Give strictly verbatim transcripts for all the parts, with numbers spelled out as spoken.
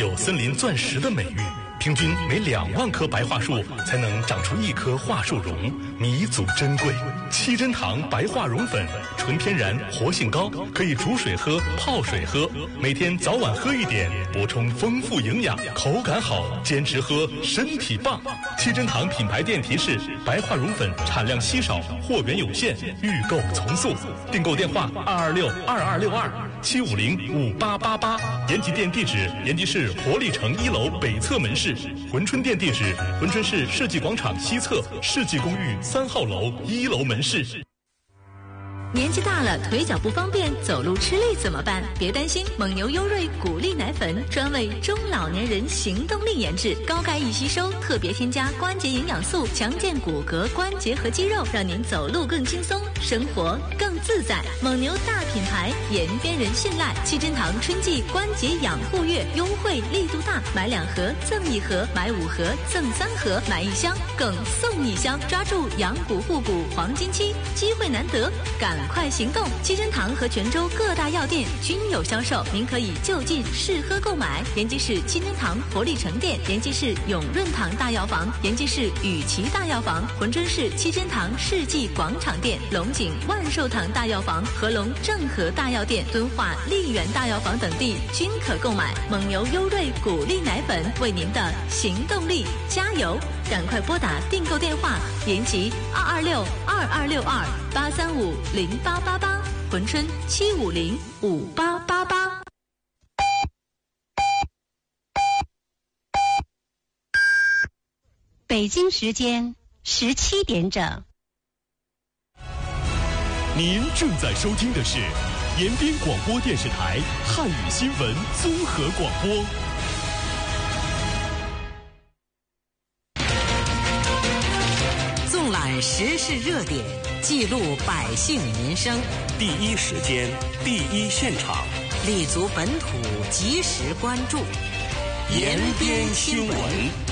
有森林钻石的美誉，平均每两万棵白桦树才能长出一棵桦树蓉，弥足珍贵。七珍堂白桦蓉粉，纯天然，活性高，可以煮水喝、泡水喝，每天早晚喝一点，补充丰富营养，口感好，坚持喝，身体棒。七珍堂品牌店提示：白桦蓉粉产量稀少，货源有限，预购从速。订购电话：二二六二二六二七五零五八八八。延吉店地址：延吉市活力城一楼北侧门市。珲春店地址：珲春市世纪广场西侧世纪公寓三号楼一楼门市。 年纪大了，腿脚不方便，走路吃力怎么办？别担心，蒙牛优瑞谷粒奶粉专为中老年人行动力研制，高钙易吸收，特别添加关节营养素，强健骨骼、关节和肌肉，让您走路更轻松，生活更自在。蒙牛大品牌，延边人信赖。七珍堂春季关节养护月优惠力度大，买两盒赠一盒，买五盒赠三盒，买一箱更送一箱，抓住养骨护骨黄金期，机会难得，赶快行动！七珍堂和泉州各大药店均有销售，您可以就近试喝购买。延吉市七珍堂活力城店、延吉市永润堂大药房、延吉市雨琦大药房、珲春市七珍堂世纪广场店、龙井万寿堂大药房、合龙正和大药店、敦化丽园大药房等地均可购买。蒙牛优瑞谷粒奶粉，为您的行动力加油！赶快拨打订购电话：延吉二二六二二六二八三五零八八八，珲春七五零五八八八。 北京时间十七点整。 您正在收听的是延边广播电视台汉语新闻综合广播。 纵览时事热点，记录百姓民生， 第一时间，第一现场， 立足本土，及时关注， 延边新闻。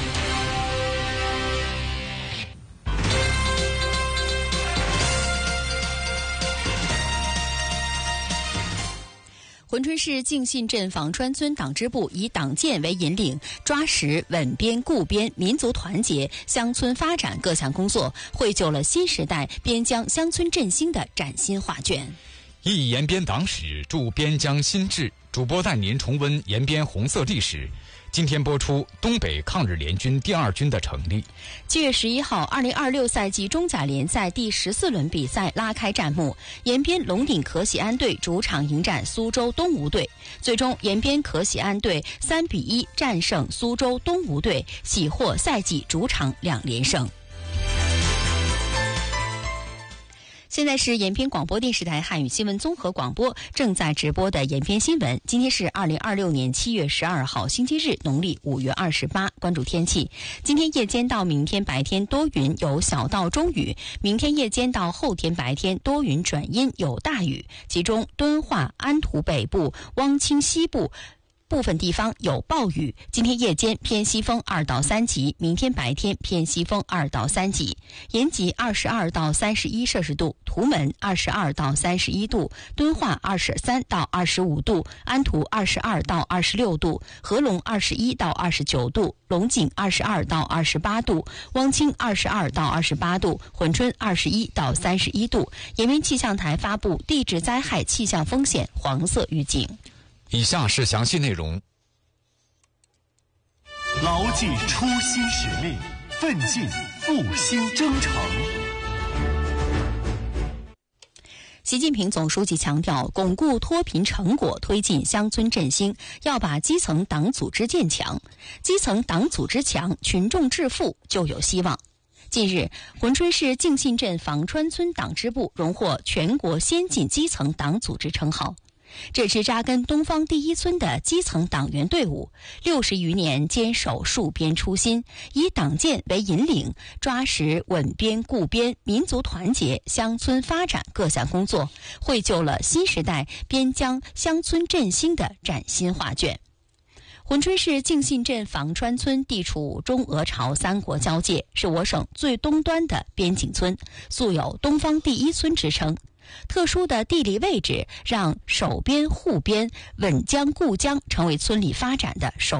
珲春市敬信镇访川村党支部以党建为引领，抓实稳边固边、民族团结、乡村发展各项工作，绘就了新时代边疆乡村振兴的崭新画卷。 忆延边党史，助边疆新志。主播带您重温延边红色历史。今天播出东北抗日联军第二军的成立。 七月十一号，二零二六赛季中甲联赛第十四轮比赛拉开战幕，延边龙鼎可喜安队主场迎战苏州东吴队，最终延边可喜安队三比一战胜苏州东吴队，喜获赛季主场两连胜。现在是延边广播电视台汉语新闻综合广播正在直播的延边新闻。今天是二零二六年七月十二号星期日，农历五月二十八。关注天气，今天夜间到明天白天多云，有小到中雨；明天夜间到后天白天多云转阴，有大雨，其中敦化、安图北部、汪清西部部分地方有暴雨。今天夜间偏西风二到三级，明天白天偏西风二到三级。延吉二十二到三十一摄氏度，图门二十二到三十一度，敦化二十三到二十五度，安图二十二到二十六度，合龙二十一到二十九度，龙井二十二到二十八度，汪清二十二到二十八度，珲春二十一到三十一度。延边气象台发布地质灾害气象风险黄色预警。 以下是详细内容。 牢记初心使命，奋进复兴征程。 习近平总书记强调，巩固脱贫成果，推进乡村振兴，要把基层党组织建强。基层党组织强，群众致富就有希望。近日，珲春市敬信镇访川村党支部荣获全国先进基层党组织称号。这支扎根东方第一村的基层党员队伍，六十余年坚守戍边初心，以党建为引领，抓实稳边固边、民族团结、乡村发展各项工作，绘就了新时代边疆乡村振兴的崭新画卷。珲春市敬信镇访川村地处中俄朝三国交界，是我省最东端的边境村，素有东方第一村之称。特殊的地理位置让守边护边、稳疆固疆成为村里发展的首